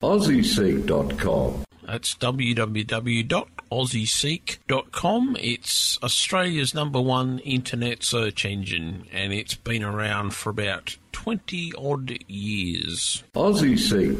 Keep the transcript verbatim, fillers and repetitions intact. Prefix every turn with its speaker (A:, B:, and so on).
A: Aussie Seek dot com.
B: That's w w w dot aussie seek dot com. It's Australia's number one internet search engine, and it's been around for about twenty odd years.
A: Aussie Seek